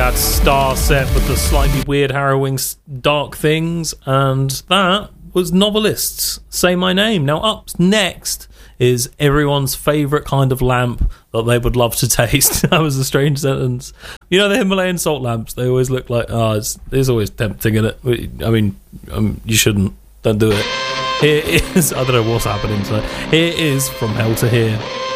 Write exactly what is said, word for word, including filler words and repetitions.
had Star set with the slightly weird, harrowing, dark things, and that was Novelists, Say My Name. Now, up next is everyone's favourite kind of lamp that they would love to taste. That was a strange sentence. You know the Himalayan salt lamps? They always look like, oh, it's, it's always tempting, isn't it? I mean, um, you shouldn't. Don't do it. Here is, I don't know what's happening, so here is From Hell to Here.